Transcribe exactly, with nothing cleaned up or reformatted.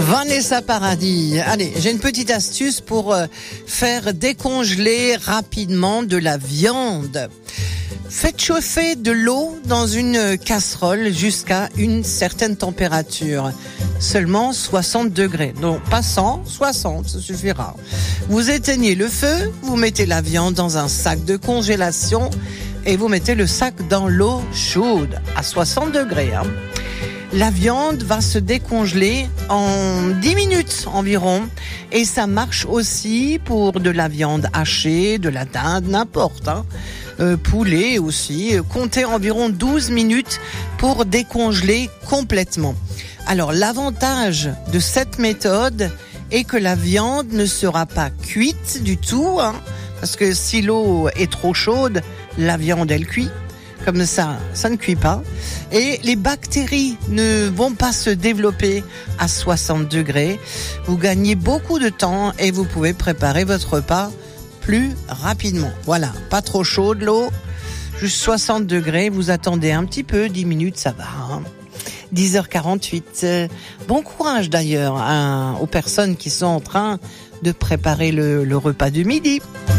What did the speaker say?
Vanessa Paradis. Allez, j'ai une petite astuce pour euh, faire décongeler rapidement de la viande. Faites chauffer de l'eau dans une casserole jusqu'à une certaine température. Seulement soixante degrés. Donc, pas cent, soixante, ça suffira. Vous éteignez le feu, vous mettez la viande dans un sac de congélation et vous mettez le sac dans l'eau chaude à soixante degrés. Hein. La viande va se décongeler en dix minutes environ. Et ça marche aussi pour de la viande hachée, de la dinde, n'importe. Hein. Euh, poulet aussi. Comptez environ douze minutes pour décongeler complètement. Alors, l'avantage de cette méthode est que la viande ne sera pas cuite du tout. Hein, parce que si l'eau est trop chaude, la viande, elle cuit. Comme ça, ça ne cuit pas. Et les bactéries ne vont pas se développer à soixante degrés. Vous gagnez beaucoup de temps et vous pouvez préparer votre repas plus rapidement. Voilà, pas trop chaude l'eau, juste soixante degrés. Vous attendez un petit peu, dix minutes, ça va. Hein. dix heures quarante-huit. Bon courage d'ailleurs hein, aux personnes qui sont en train de préparer le, le repas du midi.